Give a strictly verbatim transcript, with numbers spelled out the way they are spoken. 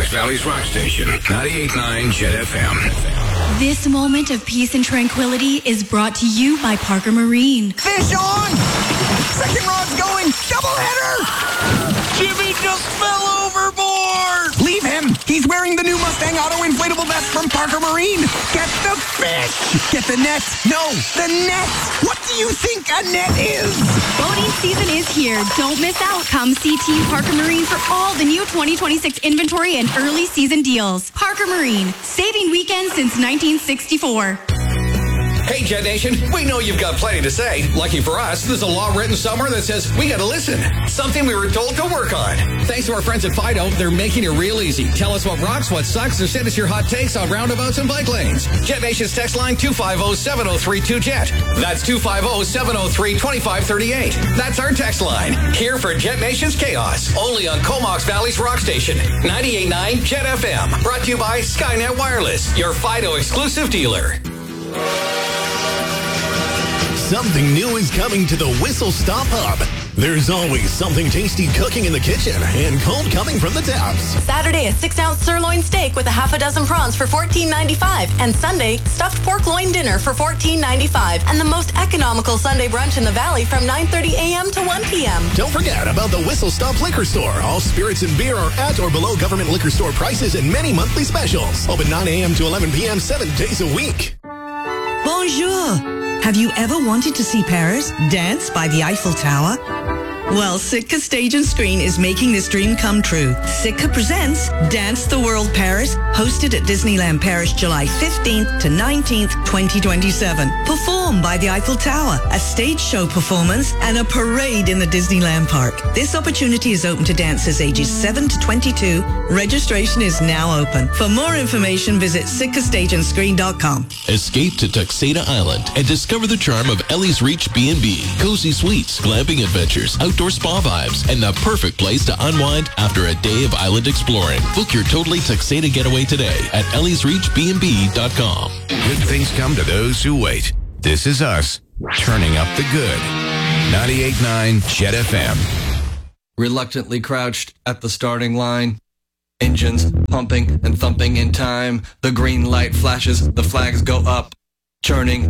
Comox Valley's rock station, ninety-eight point nine Jet F M. This moment of peace and tranquility is brought to you by Parker Marine. Fish on! Second rod's going! Double header! Jimmy just fell overboard! Leave him! He's wearing the new Mustang Auto inflatable vest from Parker Marine! Get the fish! Get the net! No, the net! What do you think a net is? Boating season is here. Don't miss out. Come see Team Parker Marine for all the new twenty twenty-six inventory and early season deals. Parker Marine, saving weekends since nineteen sixty-four. Hey, Jet Nation, we know you've got plenty to say. Lucky for us, there's a law written somewhere that says we gotta listen. Something we were told to work on. Thanks to our friends at Fido, they're making it real easy. Tell us what rocks, what sucks, or send us your hot takes on roundabouts and bike lanes. Jet Nation's text line two five zero, seven zero three two, Jet. That's two five zero, seven zero three, two five three eight. That's our text line. Here for Jet Nation's Chaos. Only on Comox Valley's rock station, ninety-eight point nine Jet F M. Brought to you by Skynet Wireless, your Fido exclusive dealer. Something new is coming to the Whistle Stop Hub. There's always something tasty cooking in the kitchen and cold coming from the taps. Saturday, a six-ounce sirloin steak with a half a dozen prawns for fourteen ninety-five. And Sunday, stuffed pork loin dinner for fourteen ninety-five. And the most economical Sunday brunch in the Valley from nine thirty a.m. to one p.m. Don't forget about the Whistle Stop Liquor Store. All spirits and beer are at or below government liquor store prices and many monthly specials. Open nine a.m. to eleven p.m. seven days a week. Bonjour. Have you ever wanted to see Paris dance by the Eiffel Tower? Well, Sitka Stage and Screen is making this dream come true. Sitka presents Dance the World Paris, hosted at Disneyland Paris July fifteenth to nineteenth, twenty twenty-seven. Performed by the Eiffel Tower, a stage show performance, and a parade in the Disneyland Park. This opportunity is open to dancers ages seven to twenty-two. Registration is now open. For more information, visit sitka stage and screen dot com. Escape to Tuxedo Island and discover the charm of Ellie's Reach B and B. Cozy suites, glamping adventures, outdoor spa vibes, and the perfect place to unwind after a day of island exploring. Book your totally Tuxedo getaway today at ellies reach b and b dot com. Good things come to those who wait. This is us, turning up the good. ninety-eight point nine Jet F M. Reluctantly crouched at the starting line. Engines pumping and thumping in time. The green light flashes, the flags go up. Churning